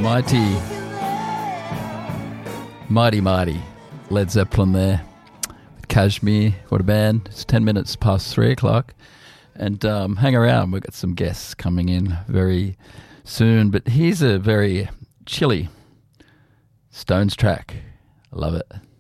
Mighty, mighty Led Zeppelin there with Kashmir. What a band. It's 10 minutes past 3 o'clock. And hang around, we've got some guests coming in very soon. But here's a very chilly Stones track. I love it.